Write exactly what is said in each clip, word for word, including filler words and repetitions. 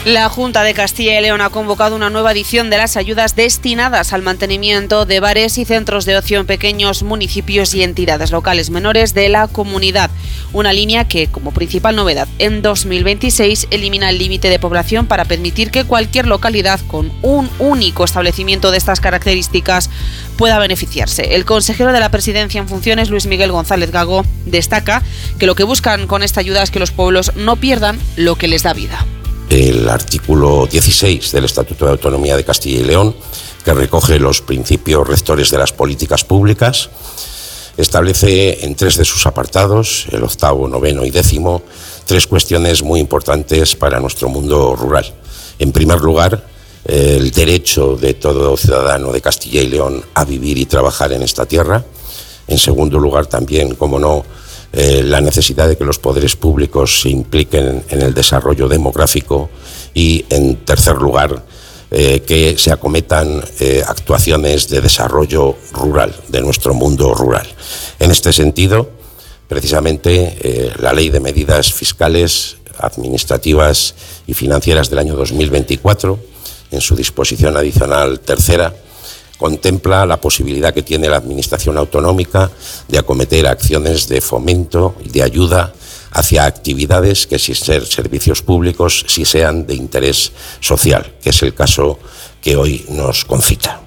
La Junta de Castilla y León ha convocado una nueva edición de las ayudas destinadas al mantenimiento de bares y centros de ocio en pequeños municipios y entidades locales menores de la comunidad. Una línea que, como principal novedad, en dos mil veintiséis elimina el límite de población para permitir que cualquier localidad con un único establecimiento de estas características pueda beneficiarse. El consejero de la Presidencia en funciones, Luis Miguel González Gago, destaca que lo que buscan con esta ayuda es que los pueblos no pierdan lo que les da vida. El artículo dieciséis del Estatuto de Autonomía de Castilla y León, que recoge los principios rectores de las políticas públicas, establece en tres de sus apartados, el octavo, noveno y décimo, tres cuestiones muy importantes para nuestro mundo rural. En primer lugar, el derecho de todo ciudadano de Castilla y León a vivir y trabajar en esta tierra. En segundo lugar, también, como no, Eh, la necesidad de que los poderes públicos se impliquen en el desarrollo demográfico y, en tercer lugar, eh, que se acometan eh, actuaciones de desarrollo rural, de nuestro mundo rural. En este sentido, precisamente, eh, la Ley de Medidas Fiscales, Administrativas y Financieras del año dos mil veinticuatro, en su disposición adicional tercera, contempla la posibilidad que tiene la Administración autonómica de acometer acciones de fomento y de ayuda hacia actividades que, sin ser servicios públicos, sí sean de interés social, que es el caso que hoy nos concita.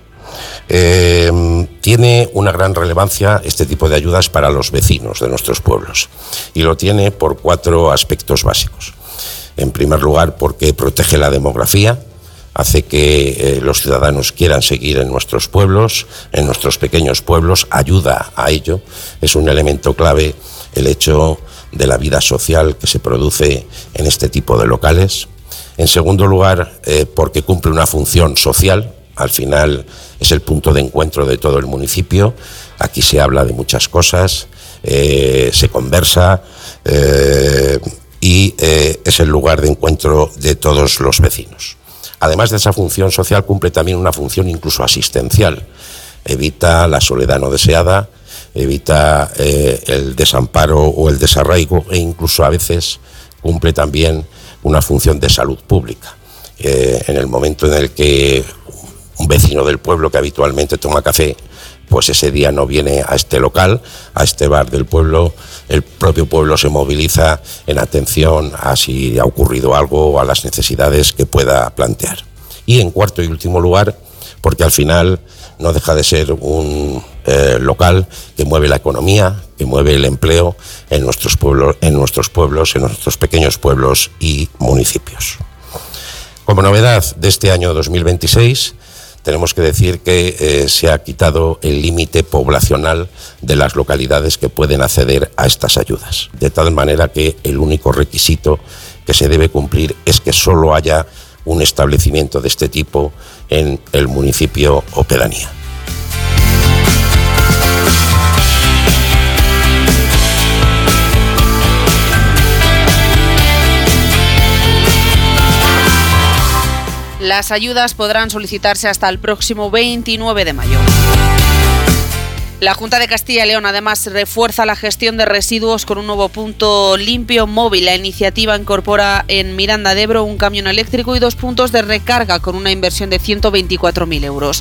Eh, tiene una gran relevancia este tipo de ayudas para los vecinos de nuestros pueblos, y lo tiene por cuatro aspectos básicos. En primer lugar, porque protege la demografía, hace que eh, los ciudadanos quieran seguir en nuestros pueblos, en nuestros pequeños pueblos, ayuda a ello. Es un elemento clave el hecho de la vida social que se produce en este tipo de locales. En segundo lugar, eh, porque cumple una función social. Al final es el punto de encuentro de todo el municipio. Aquí se habla de muchas cosas, eh, se conversa eh, y eh, es el lugar de encuentro de todos los vecinos. Además de esa función social, cumple también una función incluso asistencial. Evita la soledad no deseada, evita eh, el desamparo o el desarraigo, e incluso a veces cumple también una función de salud pública. Eh, en el momento en el que un vecino del pueblo que habitualmente toma café, pues ese día no viene a este local, a este bar del pueblo, el propio pueblo se moviliza en atención a si ha ocurrido algo o a las necesidades que pueda plantear. Y en cuarto y último lugar, porque al final no deja de ser un eh, local que mueve la economía, que mueve el empleo en nuestros pueblos, en nuestros pueblos, en nuestros pequeños pueblos y municipios. Como novedad de este año dos mil veintiséis, tenemos que decir que eh, se ha quitado el límite poblacional de las localidades que pueden acceder a estas ayudas, de tal manera que el único requisito que se debe cumplir es que solo haya un establecimiento de este tipo en el municipio o pedanía. Las ayudas podrán solicitarse hasta el próximo veintinueve de mayo. La Junta de Castilla y León además refuerza la gestión de residuos con un nuevo punto limpio móvil. La iniciativa incorpora en Miranda de Ebro un camión eléctrico y dos puntos de recarga con una inversión de ciento veinticuatro mil euros.